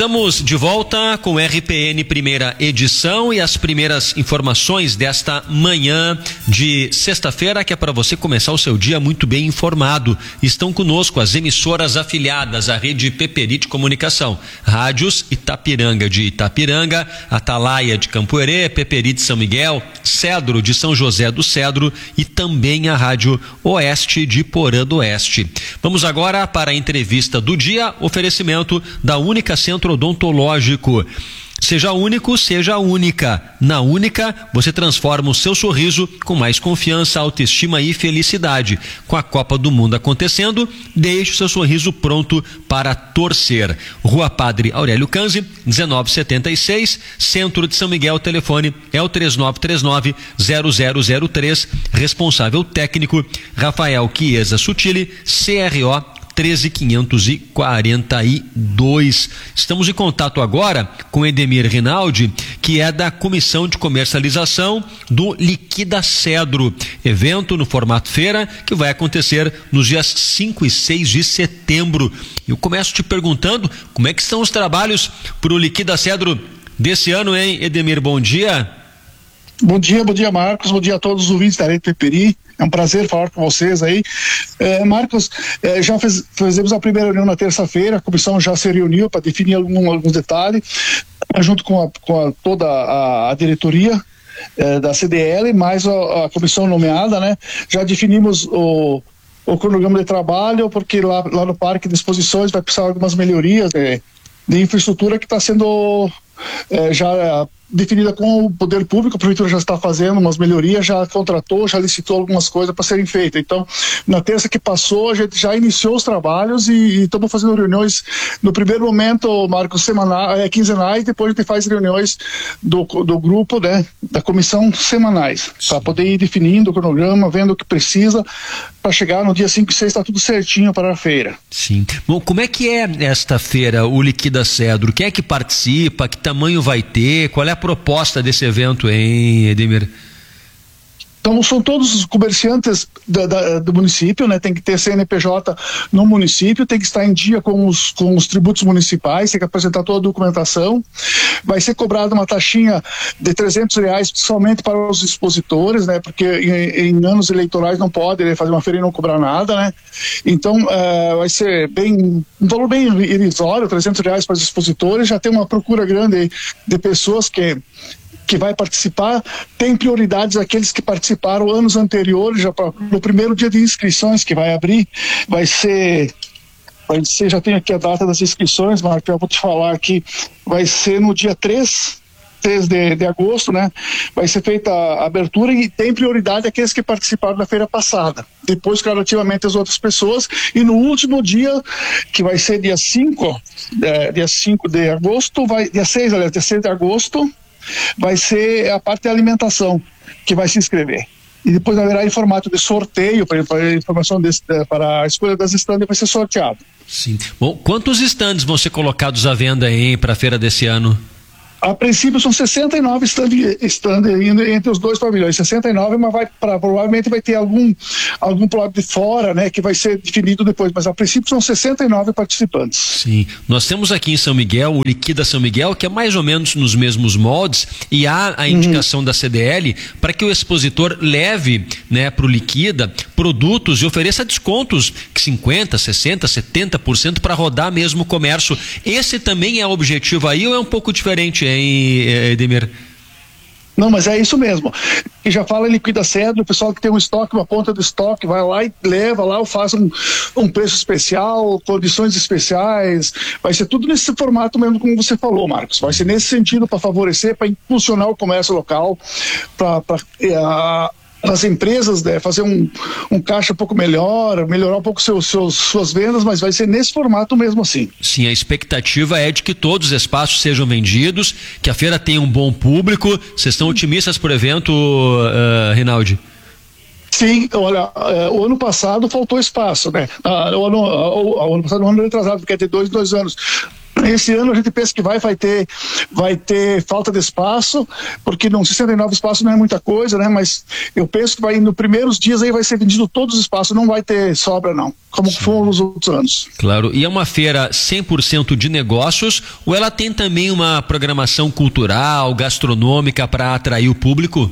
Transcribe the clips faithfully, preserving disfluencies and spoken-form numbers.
Estamos de volta com o R P N primeira edição e as primeiras informações desta manhã de sexta-feira, que é para você começar o seu dia muito bem informado. Estão conosco as emissoras afiliadas à rede Peperite Comunicação, Rádios Itapiranga de Itapiranga, Atalaia de Campoerê, Peperite São Miguel, Cedro de São José do Cedro e também a Rádio Oeste de Porã do Oeste. Vamos agora para a entrevista do dia, oferecimento da Única Centro Odontológico. Seja único, seja única. Na Única, você transforma o seu sorriso com mais confiança, autoestima e felicidade. Com a Copa do Mundo acontecendo, deixe o seu sorriso pronto para torcer. Rua Padre Aurélio Canzi, dezenove setenta e seis, Centro de São Miguel. O telefone é o três nove três nove, zero zero zero três. Responsável técnico, Rafael Chiesa Sutili, C R O treze quinhentos e quarenta e dois. Estamos em contato agora com Edemir Rinaldi, que é da Comissão de Comercialização do Liquida Cedro, evento no formato feira que vai acontecer nos dias cinco e seis de setembro. Eu começo te perguntando como é que estão os trabalhos para o Liquida Cedro desse ano, hein, Edemir? Bom dia. Bom dia, bom dia, Marcos, bom dia a todos os ouvintes da Rede Peperi. É um prazer falar com vocês aí. É, Marcos, é, já fez, fizemos a primeira reunião na terça-feira, a comissão já se reuniu para definir algum, alguns detalhes, junto com, a, com a, toda a, a diretoria é, da C D L, mais a, a comissão nomeada, né? Já definimos o, o cronograma de trabalho, porque lá, lá no Parque de Exposições vai precisar de algumas melhorias de, de infraestrutura que está sendo é, já definida com o poder público. A prefeitura já está fazendo umas melhorias, já contratou, já licitou algumas coisas para serem feitas. Então, na terça que passou, a gente já iniciou os trabalhos e, e estamos fazendo reuniões no primeiro momento, Marcos, semanal, é, quinzenais, depois a gente faz reuniões do, do grupo, né, da comissão semanais, para poder ir definindo o cronograma, vendo o que precisa, para chegar no dia cinco e seis, está tudo certinho para a feira. Sim. Bom, como é que é esta feira, o Liquida Cedro? Quem é que participa? Que tamanho vai ter? Qual é a proposta desse evento, hein, Edemir? Então, são todos os comerciantes da, da, do município, né? Tem que ter C N P J no município, tem que estar em dia com os, com os tributos municipais, tem que apresentar toda a documentação. Vai ser cobrada uma taxinha de trezentos reais somente para os expositores, né? Porque em, em anos eleitorais não pode, né, fazer uma feira e não cobrar nada, né? Então, uh, vai ser bem, um valor bem irrisório, trezentos reais para os expositores. Já tem uma procura grande de pessoas que que vai participar. Tem prioridades aqueles que participaram anos anteriores, já pra, no primeiro dia de inscrições que vai abrir, vai ser, vai ser, já tem aqui a data das inscrições, Marcos, eu vou te falar aqui, vai ser no dia três de, de agosto, né? Vai ser feita a abertura e tem prioridade aqueles que participaram da feira passada. Depois, gradativamente, as outras pessoas. E no último dia, que vai ser dia cinco, é, dia cinco de agosto, vai, dia seis, aliás, dia seis de agosto, vai ser a parte de alimentação que vai se inscrever. E depois haverá em formato de sorteio para a informação desse, para a escolha das estandes, vai ser sorteado. Sim. Bom, quantos estandes vão ser colocados à venda aí para a feira desse ano? A princípio são sessenta e nove estandes entre os dois pavilhões, sessenta e nove, mas vai, pra, provavelmente vai ter algum, algum pro lado de fora, né, que vai ser definido depois, mas a princípio são sessenta e nove participantes. Sim, nós temos aqui em São Miguel o Liquida São Miguel, que é mais ou menos nos mesmos moldes, e há a indicação uhum. da C D L para que o expositor leve, né, para o Liquida produtos e ofereça descontos que cinquenta, sessenta, setenta por cento para rodar mesmo o comércio. Esse também é o objetivo aí ou é um pouco diferente, hein, Edemir? Não, mas é isso mesmo. E já fala em Liquida Cedro, o pessoal que tem um estoque, uma ponta do estoque, vai lá e leva lá, ou faz um, um preço especial, condições especiais, vai ser tudo nesse formato mesmo, como você falou, Marcos. Vai ser nesse sentido para favorecer, para impulsionar o comércio local, para as empresas, né, fazer um, um caixa um pouco melhor, melhorar um pouco seus, seus, suas vendas, mas vai ser nesse formato mesmo assim. Sim, a expectativa é de que todos os espaços sejam vendidos, que a feira tenha um bom público. Vocês estão otimistas por evento, uh, Rinaldi? Sim, olha, uh, o ano passado faltou espaço, né? Uh, o, ano, uh, o ano passado, o ano retrasado, porque é de dois, dois anos. Esse ano a gente pensa que vai, vai ter, vai ter falta de espaço, porque não sessenta e nove espaços não é muita coisa, né? Mas eu penso que vai, nos primeiros dias aí vai ser vendido todos os espaços, não vai ter sobra não, como foram nos outros anos. Claro, e é uma feira cem por cento de negócios, ou ela tem também uma programação cultural, gastronômica para atrair o público?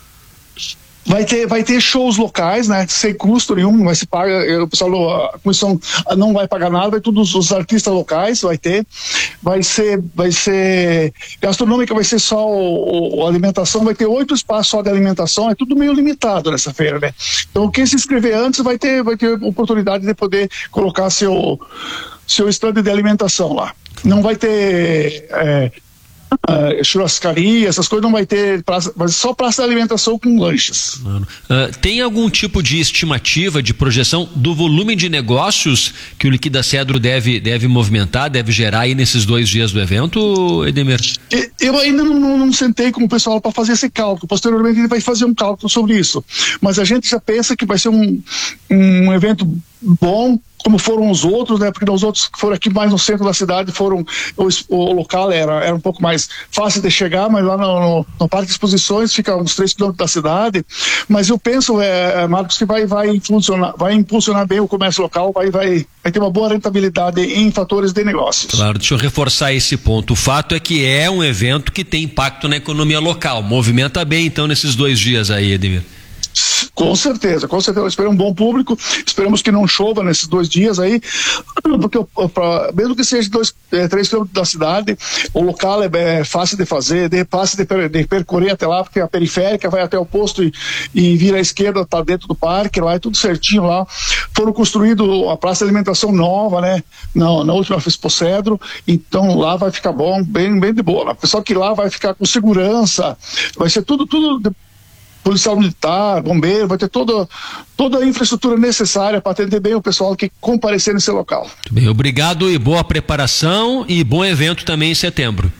Vai ter, vai ter shows locais, né? Sem custo nenhum, vai se paga, o pessoal, a comissão não vai pagar nada, vai todos os artistas locais, vai ter, vai ser, vai ser, gastronômica vai ser só o, o alimentação, vai ter oito espaços só de alimentação, é tudo meio limitado nessa feira, né? Então quem se inscrever antes vai ter, vai ter oportunidade de poder colocar seu, seu stand de alimentação lá. Não vai ter, é, Uh, churrascaria, essas coisas não vai ter, praça, mas só praça de alimentação com lanches. Uh, tem algum tipo de estimativa, de projeção do volume de negócios que o Liquida Cedro deve, deve movimentar, deve gerar aí nesses dois dias do evento, Edemir? Eu ainda não, não, não sentei com o pessoal para fazer esse cálculo, posteriormente ele vai fazer um cálculo sobre isso, mas a gente já pensa que vai ser um, um evento bom, como foram os outros, né? Porque os outros que foram aqui mais no centro da cidade foram, o, o local era, era um pouco mais fácil de chegar, mas lá no, no, no Parque de Exposições fica uns três quilômetros da cidade, mas eu penso, é, Marcos, que vai, vai, funcionar, vai impulsionar bem o comércio local, vai, vai, vai ter uma boa rentabilidade em fatores de negócios. Claro, deixa eu reforçar esse ponto. O fato é que é um evento que tem impacto na economia local, movimenta bem então nesses dois dias aí, Edemir. Com certeza, com certeza. Esperamos um bom público, esperamos que não chova nesses dois dias aí, porque pra, mesmo que seja dois, é, três quilômetros da cidade, o local é, é fácil de fazer, é fácil de, per, de percorrer até lá, porque a periférica vai até o posto e, e vira à esquerda, tá dentro do parque, lá é tudo certinho lá. Foram construídos a praça de alimentação nova, né, na, na última Expo Cedro, então lá vai ficar bom, bem, bem de boa. O pessoal que lá vai ficar com segurança, vai ser tudo, tudo de, policial militar, bombeiro, vai ter toda, toda a infraestrutura necessária para atender bem o pessoal que comparecer nesse local. Muito bem, obrigado e boa preparação e bom evento também em setembro.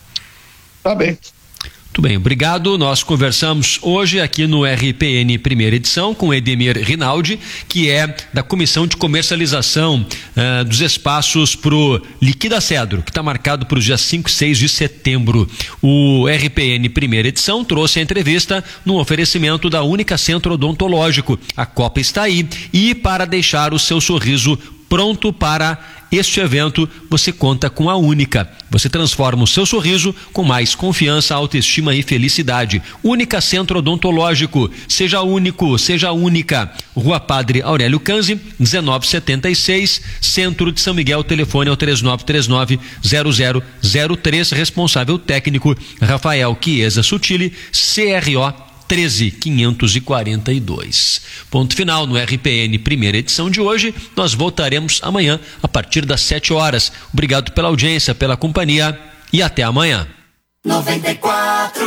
Tá bem. Muito bem, obrigado. Nós conversamos hoje aqui no R P N primeira edição com Edemir Rinaldi, que é da Comissão de Comercialização uh, dos Espaços pro Liquida Cedro, que está marcado para os dias cinco e seis de setembro. O R P N primeira edição trouxe a entrevista no oferecimento da Única Centro Odontológico. A Copa está aí e para deixar o seu sorriso pronto para este evento, você conta com a Única. Você transforma o seu sorriso com mais confiança, autoestima e felicidade. Única Centro Odontológico. Seja único, seja única. Rua Padre Aurélio Canzi, dezenove setenta e seis, Centro de São Miguel. Telefone é o três nove três nove, zero zero zero três. Responsável técnico, Rafael Chiesa Sutili, C R O treze quinhentos e quarenta e dois. Ponto final no R P N primeira edição de hoje. Nós voltaremos amanhã a partir das sete horas. Obrigado pela audiência, pela companhia e até amanhã. noventa e quatro.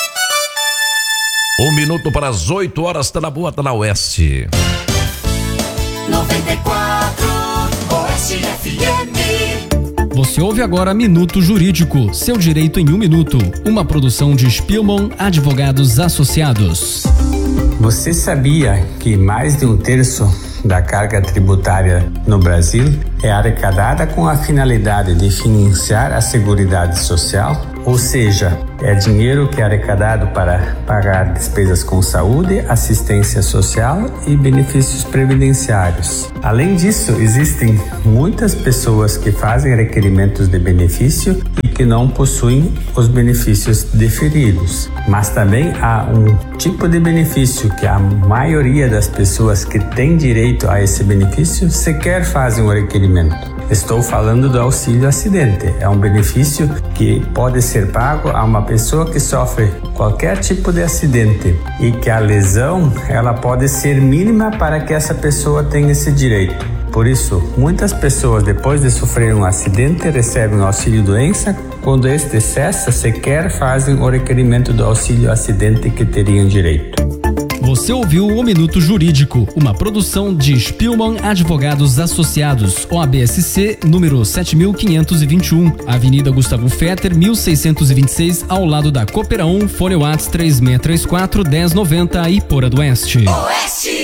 Um minuto para as oito horas, tá na boa, tá na Oeste. noventa e quatro, Oeste F M. Você ouve agora Minuto Jurídico, seu direito em um minuto. Uma produção de Spielmann Advogados Associados. Você sabia que mais de um terço da carga tributária no Brasil é arrecadada com a finalidade de financiar a Seguridade Social? Ou seja, é dinheiro que é arrecadado para pagar despesas com saúde, assistência social e benefícios previdenciários. Além disso, existem muitas pessoas que fazem requerimentos de benefício e que não possuem os benefícios deferidos. Mas também há um tipo de benefício que a maioria das pessoas que têm direito a esse benefício sequer fazem o requerimento. Estou falando do auxílio acidente. É um benefício que pode ser pago a uma pessoa que sofre qualquer tipo de acidente e que a lesão ela pode ser mínima para que essa pessoa tenha esse direito. Por isso, muitas pessoas depois de sofrer um acidente recebem o auxílio doença. Quando este cessa, sequer fazem o requerimento do auxílio acidente que teriam direito. Você ouviu o Minuto Jurídico, uma produção de Spielmann Advogados Associados, O A B S C, número sete mil quinhentos e vinte e um, Avenida Gustavo Fetter, mil seiscentos e vinte e seis, ao lado da Coopera um, Fone Whats três seis três quatro, um zero nove zero, Iporã do Oeste. Oeste!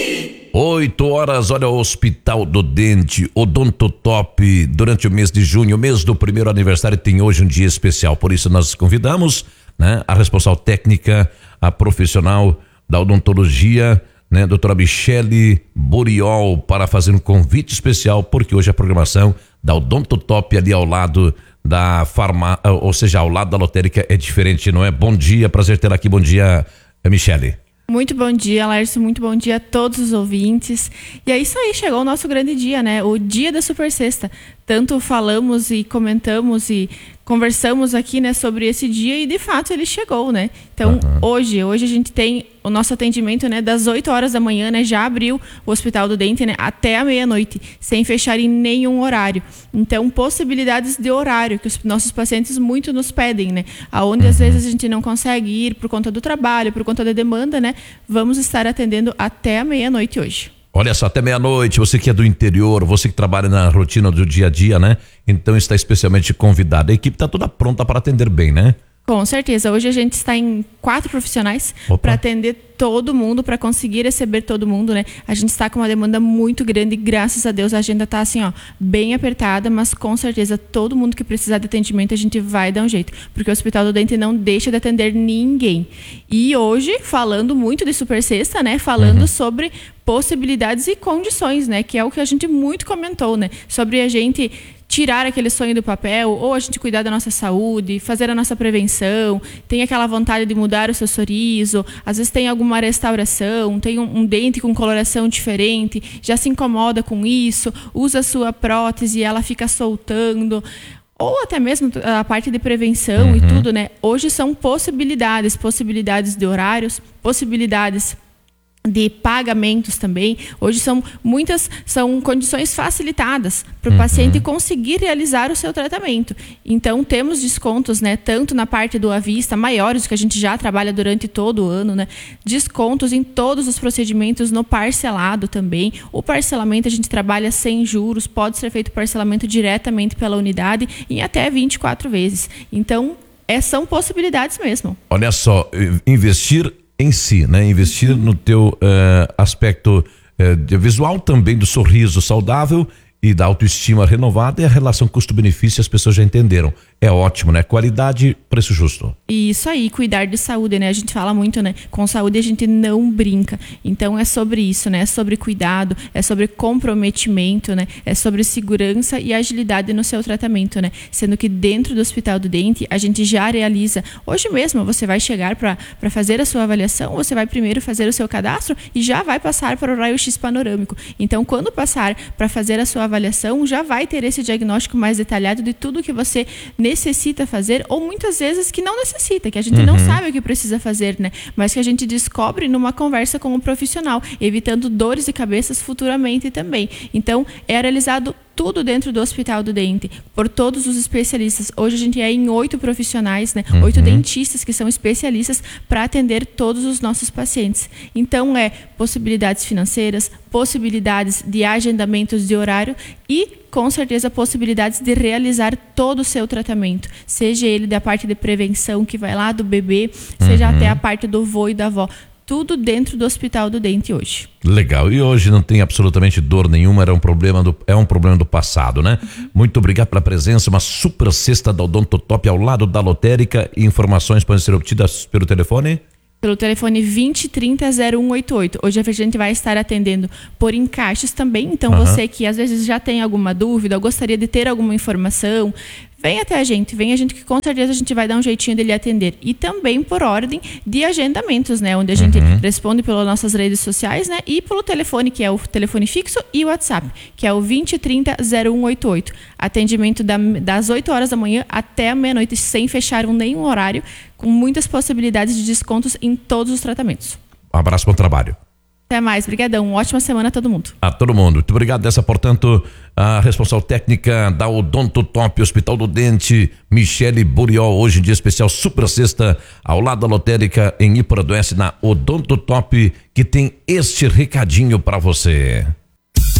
Oito horas, olha, o Hospital do Dente, Odontotop, durante o mês de junho, o mês do primeiro aniversário, tem hoje um dia especial, por isso nós convidamos, né, a responsável técnica, a profissional da odontologia, né, doutora Michele Buriol, para fazer um convite especial, porque hoje a programação da Odontotop ali ao lado da farmácia, ou seja, ao lado da lotérica é diferente, não é? Bom dia, prazer ter aqui, bom dia, Michele. Muito bom dia, Lércio, muito bom dia a todos os ouvintes. E é isso aí, chegou o nosso grande dia, né? O dia da Super Sexta. Tanto falamos e comentamos e conversamos aqui, né, sobre esse dia e de fato ele chegou, né? Então, uhum. hoje, hoje a gente tem o nosso atendimento, né, das oito horas da manhã, né, já abriu o Hospital do Dente, né, até a meia-noite, sem fechar em nenhum horário. Então, possibilidades de horário que os nossos pacientes muito nos pedem, né? Aonde uhum. às vezes a gente não consegue ir por conta do trabalho, por conta da demanda, né? Vamos estar atendendo até a meia-noite hoje. Olha só, até meia-noite, você que é do interior, você que trabalha na rotina do dia a dia, né? Então está especialmente convidado. A equipe está toda pronta para atender bem, né? Com certeza. Hoje a gente está em quatro profissionais para atender todo mundo, para conseguir receber todo mundo, né? A gente está com uma demanda muito grande, graças a Deus a agenda está assim, ó, bem apertada, mas com certeza todo mundo que precisar de atendimento a gente vai dar um jeito, porque o Hospital do Dente não deixa de atender ninguém. E hoje, falando muito de Super Sexta, né? Falando uhum. sobre possibilidades e condições, né? Que é o que a gente muito comentou, né? Sobre a gente tirar aquele sonho do papel, ou a gente cuidar da nossa saúde, fazer a nossa prevenção, tem aquela vontade de mudar o seu sorriso, às vezes tem alguma restauração, tem um, um dente com coloração diferente, já se incomoda com isso, usa a sua prótese e ela fica soltando, ou até mesmo a parte de prevenção uhum. e tudo, né? Hoje são possibilidades, possibilidades de horários, possibilidades de pagamentos também. Hoje são muitas, são condições facilitadas para o uhum. paciente conseguir realizar o seu tratamento. Então temos descontos, né, tanto na parte do à vista, maiores que a gente já trabalha durante todo o ano, né, descontos em todos os procedimentos, no parcelado também. O parcelamento a gente trabalha sem juros, pode ser feito parcelamento diretamente pela unidade em até vinte e quatro vezes. Então é, são possibilidades mesmo. Olha só, investir em si, né? Investir uhum. no teu uh, aspecto uh, visual também, do sorriso saudável e da autoestima renovada, e a relação custo-benefício as pessoas já entenderam. É ótimo, né? Qualidade, preço justo. Isso aí, cuidar de saúde, né? A gente fala muito, né? Com saúde a gente não brinca. Então é sobre isso, né? É sobre cuidado, é sobre comprometimento, né? É sobre segurança e agilidade no seu tratamento, né? Sendo que dentro do Hospital do Dente a gente já realiza. Hoje mesmo você vai chegar para para fazer a sua avaliação, você vai primeiro fazer o seu cadastro e já vai passar para o raio-x panorâmico. Então quando passar para fazer a sua avaliação, já vai ter esse diagnóstico mais detalhado de tudo que você necessita fazer, ou muitas vezes que não necessita, que a gente uhum. não sabe o que precisa fazer, né? Mas que a gente descobre numa conversa com um profissional, evitando dores de cabeça futuramente também. Então, é realizado tudo dentro do Hospital do Dente, por todos os especialistas. Hoje a gente é em oito profissionais, né? Uhum. Oito dentistas que são especialistas para atender todos os nossos pacientes. Então, é possibilidades financeiras, possibilidades de agendamentos de horário e, com certeza, possibilidades de realizar todo o seu tratamento. Seja ele da parte de prevenção, que vai lá do bebê, seja uhum. até a parte do vô e da avó. Tudo dentro do Hospital do Dente hoje. Legal. E hoje não tem absolutamente dor nenhuma, era um problema do, é um problema do passado, né? Uhum. Muito obrigado pela presença. Uma super sexta da Odontotop ao lado da lotérica. E informações podem ser obtidas pelo telefone? Pelo telefone vinte, trinta, zero um oito oito. Hoje a gente vai estar atendendo por encaixes também. Então uhum. você que às vezes já tem alguma dúvida ou gostaria de ter alguma informação, vem até a gente, vem a gente que com certeza a gente vai dar um jeitinho dele atender. E também por ordem de agendamentos, né? Onde a gente uhum. responde pelas nossas redes sociais, né? E pelo telefone, que é o telefone fixo, e o WhatsApp, que é o vinte, trinta, zero um oito oito. Atendimento da, das oito horas da manhã até a meia-noite, sem fechar nenhum horário, com muitas possibilidades de descontos em todos os tratamentos. Um abraço, bom trabalho. Até mais, brigadão. Uma ótima semana a todo mundo. A todo mundo. Muito obrigado. Dessa, portanto, a responsável técnica da Odontotop, Hospital do Dente, Michele Buriol, hoje em dia especial Super Sexta, ao lado da lotérica em Iporã do Oeste, na Odontotop, que tem este recadinho para você.